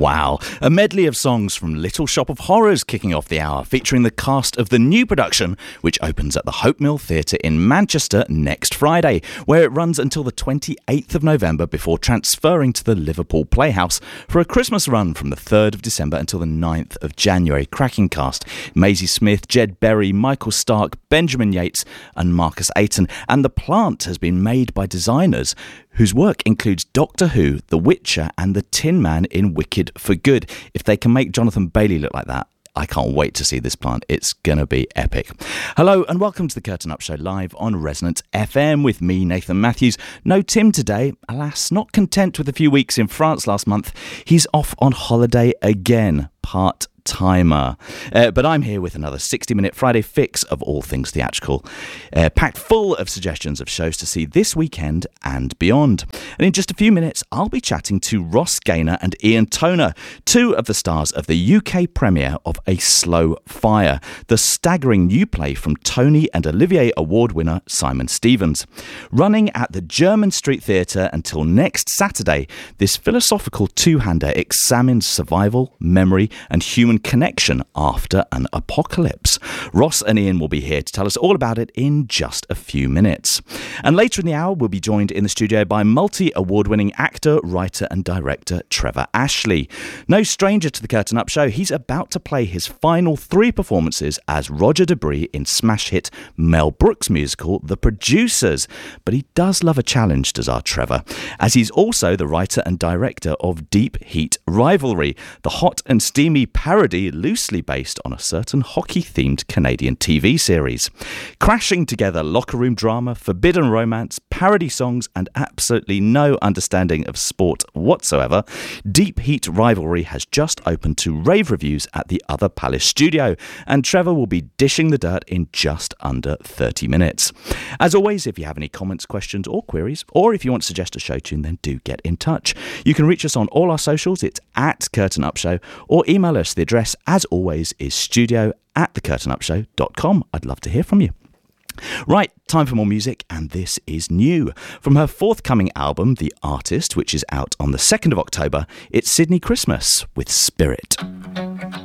Wow, a medley of songs from Little Shop of Horrors kicking off the hour, featuring the cast of the new production, which opens at the Hope Mill Theatre in Manchester next Friday, where it runs until the 28th of November before transferring to the Liverpool Playhouse for a Christmas run from the 3rd of December until the 9th of January. Cracking cast: Maisie Smith, Jed Berry, Michael Stark, Benjamin Yates and Marcus Ayton. And the plant has been made by designers whose work includes Doctor Who, The Witcher and The Tin Man in Wicked for Good. If they can make Jonathan Bailey look like that, I can't wait to see this plant. It's going to be epic. Hello and welcome to the Curtain Up Show live on Resonance FM with me, Nathan Matthews. No Tim today. Alas, not content with a few weeks in France last month, he's off on holiday again, part-timer. But I'm here with another 60-minute Friday fix of all things theatrical, packed full of suggestions of shows to see this weekend and beyond. And in just a few minutes, I'll be chatting to Ross Gaynor and Ian Toner, two of the stars of the UK premiere of A Slow Fire, the staggering new play from Tony and Olivier Award winner Simon Stevens. Running at the German Street Theatre until next Saturday, this philosophical two-hander examines survival, memory and human connection after an apocalypse. Ross and Ian will be here to tell us all about it in just a few minutes. And later in the hour, we'll be joined in the studio by multi-award-winning actor, writer and director Trevor Ashley. No stranger to the Curtain Up Show, he's about to play his final 3 performances as Roger Debris in smash hit Mel Brooks' musical The Producers. But he does love a challenge, does our Trevor, as he's also the writer and director of Deep Heat Rivalry, the hot and steamy parody loosely based on a certain hockey-themed Canadian TV series. Crashing together locker room drama, forbidden romance, parody songs and absolutely no understanding of sport whatsoever, Deep Heat Rivalry has just opened to rave reviews at the Other Palace studio, and Trevor will be dishing the dirt in just under 30 minutes. As always, if you have any comments, questions or queries, or if you want to suggest a show tune, then do get in touch. You can reach us on all our socials. It's at Curtain Up Show, or email us. The address, as always, is studio@thecurtainupshow.com. I'd love to hear from you. Right, time for more music, and this is new. From her forthcoming album, The Artist, which is out on the 2nd of October, it's Sydney Christmas with Spirit.